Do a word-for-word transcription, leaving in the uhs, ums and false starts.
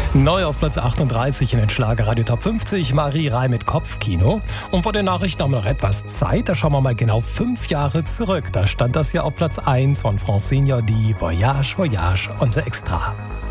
Neu auf Platz achtunddreißig in den Schlagerradio Top fünfzig, Marie Reim mit Kopfkino. Und vor den Nachrichten haben wir noch etwas Zeit, da schauen wir mal genau fünf Jahre zurück. Da stand das ja auf Platz eins von Francine Jordi, Voyage, Voyage, unser Extra.